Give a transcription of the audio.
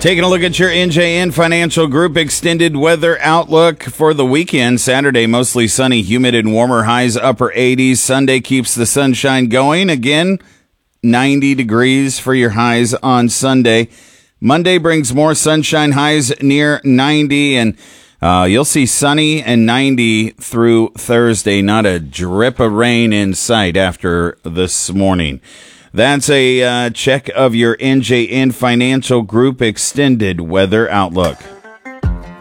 Taking a look at your NJN Financial Group extended weather outlook for the weekend. Saturday, mostly sunny, humid, and warmer. Highs upper 80s. Sunday keeps the sunshine going. Again, 90 degrees for your highs on Sunday. Monday brings more sunshine, highs near 90, and you'll see sunny and 90 through Thursday. Not a drip of rain in sight after this morning. That's a check of your NJN Financial Group extended weather outlook.